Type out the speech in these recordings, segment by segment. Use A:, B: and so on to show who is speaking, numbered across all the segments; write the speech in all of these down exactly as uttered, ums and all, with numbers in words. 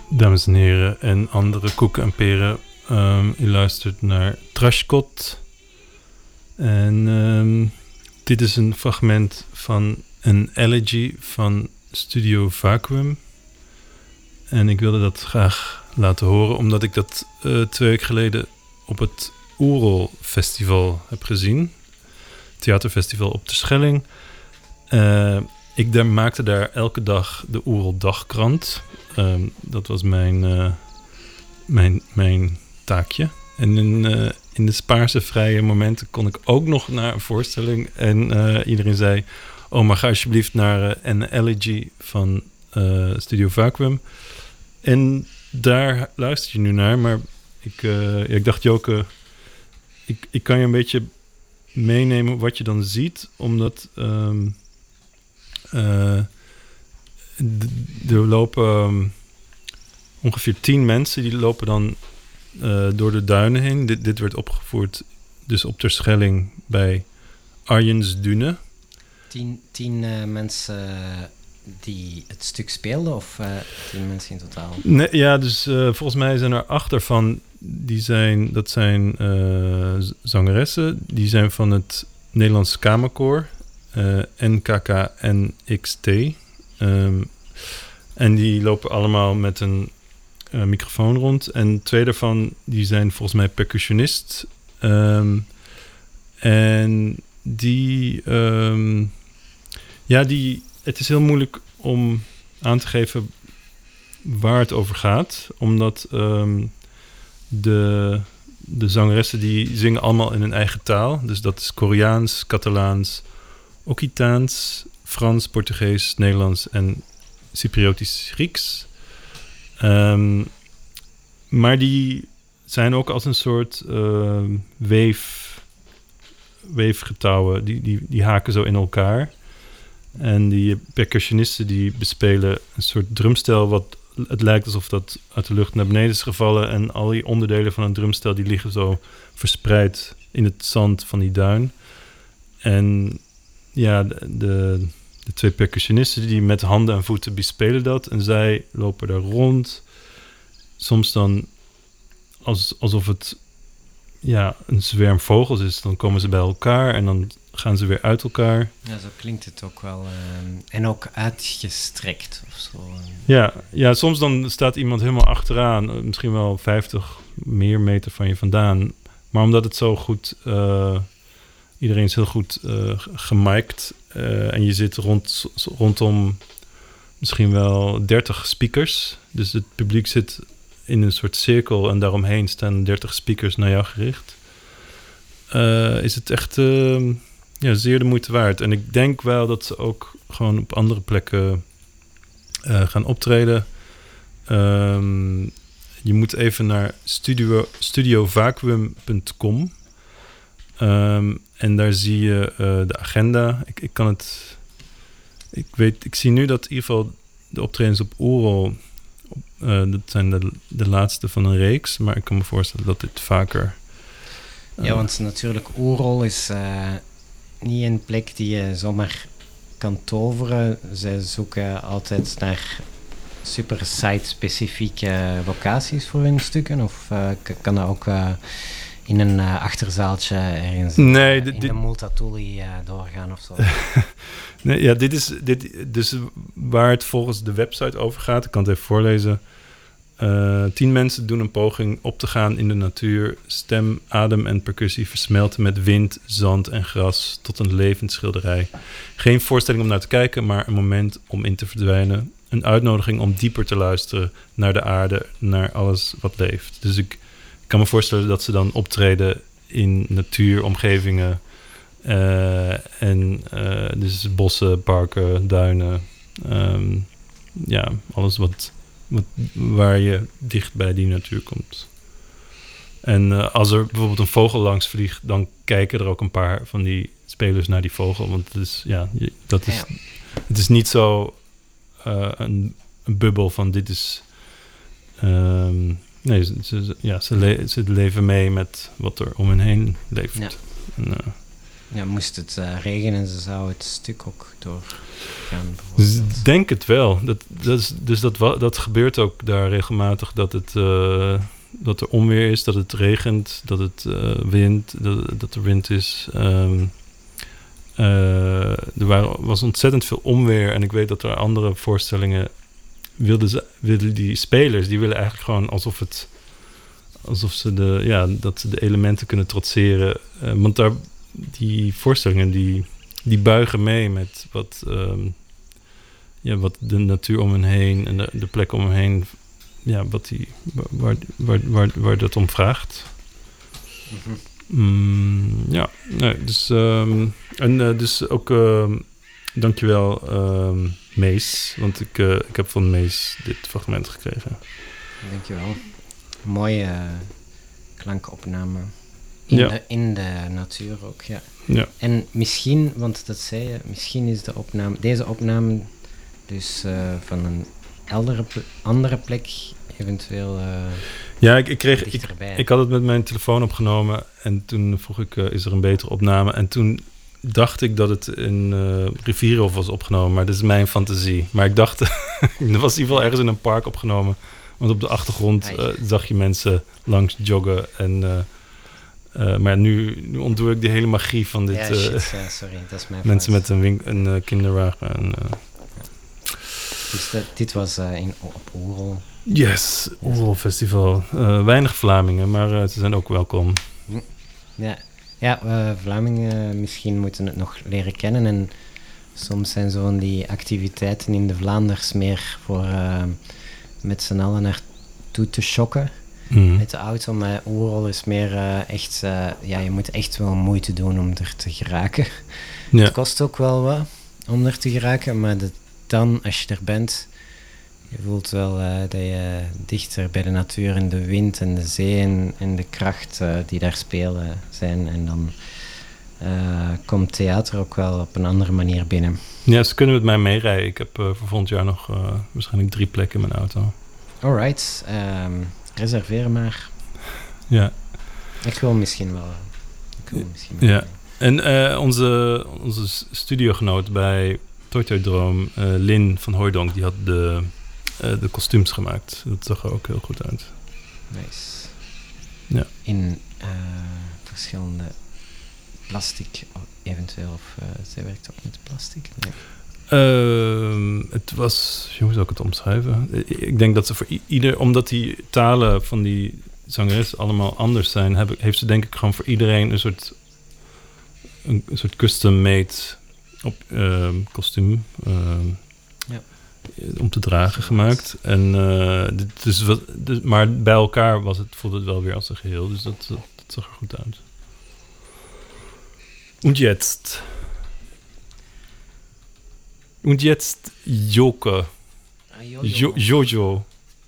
A: dames en heren en andere koeken en peren. Um, u luistert naar Trashkot. En um, dit is een fragment van een elegy van Studio Vacuum. En ik wilde dat graag laten horen, omdat ik dat uh, twee weken geleden op het Oerol Festival heb gezien. Theaterfestival op de Schelling. Uh, ik daar, maakte daar elke dag de Oerol Dagkrant. Um, dat was mijn, uh, mijn, mijn taakje. En in, uh, in de spaarse vrije momenten kon ik ook nog naar een voorstelling. En uh, iedereen zei, oh, maar ga alsjeblieft naar uh, een elegy van uh, Studio Vacuum. En daar luister je nu naar. Maar ik, uh, ja, ik dacht, Joke, ik, ik kan je een beetje meenemen wat je dan ziet. Omdat um, uh, d- er lopen um, ongeveer tien mensen. Die lopen dan uh, door de duinen heen. Dit, dit werd opgevoerd dus op Terschelling bij Arjens Dune.
B: Tien, tien uh, mensen die het stuk speelden of uh, tien mensen in totaal?
A: Nee, ja, dus uh, volgens mij zijn er acht ervan. Die zijn, dat zijn uh, zangeressen. Die zijn van het Nederlands Kamerkoor. Uh, N K K N X T. Um, en die lopen allemaal met een uh, microfoon rond. En twee daarvan die zijn volgens mij percussionist. Um, en die... Um, ja, die... Het is heel moeilijk om aan te geven waar het over gaat. Omdat um, de, de zangeressen die zingen allemaal in hun eigen taal. Dus dat is Koreaans, Catalaans, Occitaans, Frans, Portugees, Nederlands en Cypriotisch Grieks. Um, maar die zijn ook als een soort uh, weef, weefgetouwen. Die, die, die haken zo in elkaar. En die percussionisten die bespelen een soort drumstel wat het lijkt alsof dat uit de lucht naar beneden is gevallen. En al die onderdelen van een drumstel die liggen zo verspreid in het zand van die duin. En ja, de, de, de twee percussionisten die met handen en voeten bespelen dat. En zij lopen daar rond. Soms dan als, alsof het ja, een zwerm vogels is. Dan komen ze bij elkaar en dan gaan ze weer uit elkaar.
B: Ja, zo klinkt het ook wel. Uh, en ook uitgestrekt of zo.
A: Ja, ja, soms dan staat iemand helemaal achteraan. Misschien wel vijftig meer meter van je vandaan. Maar omdat het zo goed... Uh, iedereen is heel goed uh, gemiked. Uh, en je zit rond, rondom misschien wel dertig speakers. Dus het publiek zit in een soort cirkel. En daaromheen staan dertig speakers naar jou gericht. Uh, is het echt... Uh, Ja, zeer de moeite waard. En ik denk wel dat ze ook gewoon op andere plekken uh, gaan optreden. Um, je moet even naar studio, studiovacuum punt com. Um, en daar zie je uh, de agenda. Ik, ik kan het... Ik weet, ik zie nu dat in ieder geval de optredens op Oerol... Uh, dat zijn de, de laatste van een reeks. Maar ik kan me voorstellen dat dit vaker... Uh,
B: ja, want natuurlijk Oerol is... Uh... niet een plek die je zomaar kan toveren. Zij zoeken altijd naar super site-specifieke locaties voor hun stukken. Of uh, kan dat ook uh, in een uh, achterzaaltje ergens
A: nee,
B: uh,
A: dit,
B: in
A: dit,
B: de Multatuli uh, doorgaan of zo?
A: nee, ja, dit is dit, dus waar het volgens de website over gaat. Ik kan het even voorlezen. Uh, tien mensen doen een poging op te gaan in de natuur. Stem, adem en percussie versmelten met wind, zand en gras tot een levend schilderij. Geen voorstelling om naar te kijken, maar een moment om in te verdwijnen. Een uitnodiging om dieper te luisteren naar de aarde, naar alles wat leeft. Dus ik, ik kan me voorstellen dat ze dan optreden in natuuromgevingen. Uh, en uh, dus bossen, parken, duinen. Um, ja, alles wat... waar je dicht bij die natuur komt. En uh, als er bijvoorbeeld een vogel langs vliegt, dan kijken er ook een paar van die spelers naar die vogel. Want het is, ja, dat is, ja. Het is niet zo uh, een, een bubbel van dit is... Um, nee, ze, ze, ja, ze, le- ze leven mee met wat er om hen heen leeft.
B: Ja.
A: En, uh,
B: Ja, moest het uh, regenen, ze zou het stuk ook doorgaan.
A: Dus ik denk het wel. Dat, dat is, dus dat, dat gebeurt ook daar regelmatig, dat, het, uh, dat er onweer is, dat het regent, dat het uh, wind, dat, dat er wind is. Um, uh, er waren, was ontzettend veel onweer en ik weet dat er andere voorstellingen wilden, ze, wilden die spelers, die willen eigenlijk gewoon alsof het alsof ze de, ja, dat ze de elementen kunnen trotseren. Uh, want daar, die voorstellingen, die, die buigen mee met wat, um, ja, wat de natuur om hen heen en de, de plek om hen heen, ja, wat die, waar, waar, waar, waar dat om vraagt. Mm-hmm. Mm, ja, nee, dus, um, en uh, dus ook, uh, dankjewel uh, Mees, want ik, uh, ik heb van Mees dit fragment gekregen.
B: Dankjewel. Mooie uh, klankopname. In, ja. de, in de natuur ook, ja.
A: ja.
B: En misschien, want dat zei je, misschien is de opname, deze opname dus uh, van een eldere, andere plek eventueel uh,
A: ja, ik, ik kreeg, ik, ik had het met mijn telefoon opgenomen en toen vroeg ik, uh, is er een betere opname? En toen dacht ik dat het in uh, Rivierenhof was opgenomen, maar dat is mijn fantasie. Maar ik dacht, er was in ieder geval ergens in een park opgenomen. Want op de achtergrond uh, zag je mensen langs joggen. En, uh, uh, maar nu, nu ontdoe ik die hele magie van dit.
B: Ja, shit, uh, ja, sorry, dat is mijn
A: mensen fout. Met een, wink- een uh, kinderwagen. En, uh,
B: dus de, dit was uh, in, op Oerol.
A: Yes, Oerol Festival. Uh, weinig Vlamingen, maar uh, ze zijn ook welkom.
B: Ja, ja uh, Vlamingen misschien moeten het nog leren kennen. En soms zijn zo'n die activiteiten in de Vlaanders meer voor... Uh, met z'n allen naartoe te shocken mm. met de auto. Maar Oerol is meer uh, echt... Uh, ja, je moet echt wel moeite doen om er te geraken. Ja. Het kost ook wel wat om er te geraken, maar de, dan, als je er bent, je voelt wel uh, dat je dichter bij de natuur en de wind en de zee en, en de kracht uh, die daar spelen zijn. En dan uh, komt theater ook wel op een andere manier binnen.
A: Ja, ze kunnen met mij meerijden. Ik heb uh, voor volgend jaar nog uh, waarschijnlijk drie plekken in mijn auto.
B: Alright, um, reserveer maar.
A: Ja.
B: Ik wil misschien wel. Ik wil misschien wel.
A: Ja. En uh, onze, onze studiogenoot bij Tortodroom, uh, Lin van Hooijdonk, die had de, uh, de kostuums gemaakt. Dat zag er ook heel goed uit.
B: Nice.
A: Ja.
B: In uh, verschillende plastic eventueel, of uh, zij werkt ook met plastic? Nee.
A: Uh, het was, hoe zou ik het omschrijven? Ik denk dat ze voor i- ieder, omdat die talen van die zangeres allemaal anders zijn, heb, heeft ze denk ik gewoon voor iedereen een soort, een, een soort custom-made op, uh, kostuum uh, ja. om te dragen gemaakt. En, uh, dus wat, dus, maar bij elkaar was het, voelde het wel weer als een geheel, dus dat, dat, dat zag er goed uit. Und jetzt. Und jetzt Joke.
B: Ah, Jojo.
A: Jo- Jojo.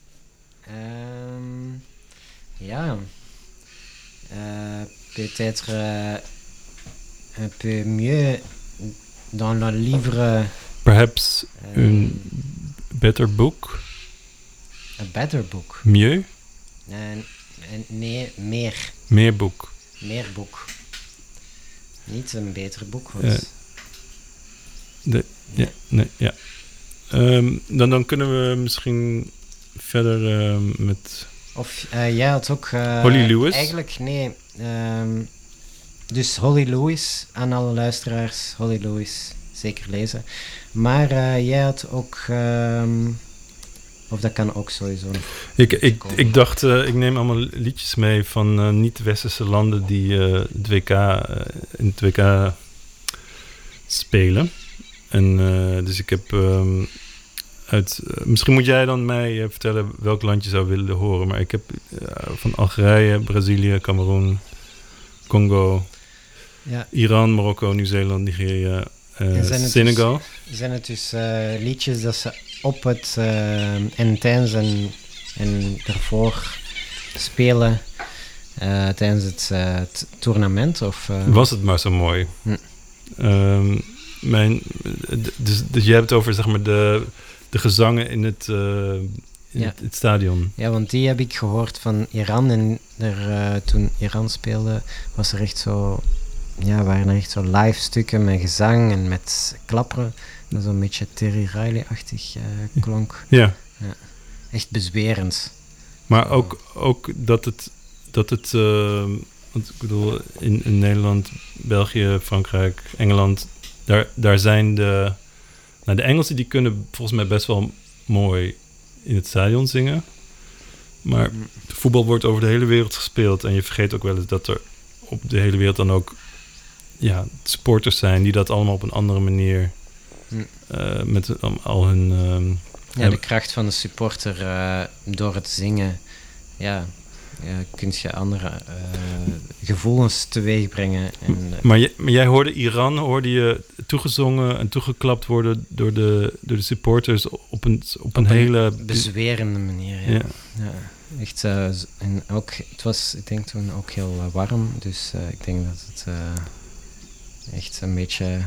B: Um, ja. Uh, peut-être uh, un peu mieux dans le livre.
A: Perhaps um, een better book.
B: A better book.
A: Mieux?
B: Uh, nee, meer.
A: Meer boek.
B: Meer boek. Niet een beter boek. Want...
A: Uh, de, ja, nee, ja. Um, dan, dan kunnen we misschien verder uh, met...
B: Of uh, jij had ook... Uh,
A: Holly Lewis?
B: Eigenlijk, nee. Um, dus Holly Lewis, aan alle luisteraars. Holly Lewis, zeker lezen. Maar uh, jij had ook... Um, of dat kan ook sowieso.
A: Ik, ik, ik dacht, uh, ik neem allemaal liedjes mee van uh, niet-westerse landen die uh, het W K, uh, in het W K spelen. En uh, dus ik heb um, uit... Uh, misschien moet jij dan mij uh, vertellen welk land je zou willen horen. Maar ik heb uh, van Algerije, Brazilië, Cameroen, Congo, ja. Iran, Marokko, Nieuw-Zeeland, Nigeria, uh, Senegal.
B: Dus, zijn het dus uh, liedjes dat ze op het uh, en tijdens en, en ervoor spelen uh, tijdens het, uh, het tournament? Of, uh...
A: Was het maar zo mooi. Hm. Um, mijn, dus, dus jij hebt het over zeg maar de, de gezangen in het, uh, in ja. het, het stadion.
B: Ja, want die heb ik gehoord van Iran. En er, uh, toen Iran speelde, was er echt zo ja, waren er echt zo live stukken met gezang en met klapperen. Dat zo'n beetje Terry Riley-achtig uh, klonk.
A: Ja.
B: ja. Echt bezwerend.
A: Maar ook, ook dat het... Dat het uh, want ik bedoel, in, in Nederland, België, Frankrijk, Engeland... Daar, daar zijn de... Nou, de Engelsen die kunnen volgens mij best wel mooi in het stadion zingen. Maar voetbal wordt over de hele wereld gespeeld. En je vergeet ook wel eens dat er op de hele wereld dan ook ja, supporters zijn... die dat allemaal op een andere manier... Uh, met um, al hun... Um,
B: ja, ja, de kracht van de supporter uh, door het zingen... Ja, ja kun je andere uh, gevoelens teweeg brengen. En, uh,
A: maar, je, maar jij hoorde Iran, hoorde je toegezongen en toegeklapt worden... door de, door de supporters op een, op
B: op
A: een, een hele...
B: bezwerende manier, ja. ja. ja. Echt, uh, en ook, het was, ik denk toen ook heel uh, warm, dus uh, ik denk dat het uh, echt een beetje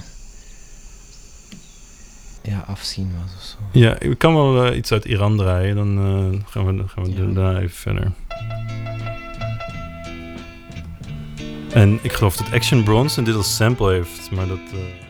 B: ja, afzien was of zo.
A: Ja, ik kan wel uh, iets uit Iran draaien, dan uh, gaan we, gaan we ja. daarna even verder. En ik geloof dat Action Bronson dit als sample heeft, maar dat... Uh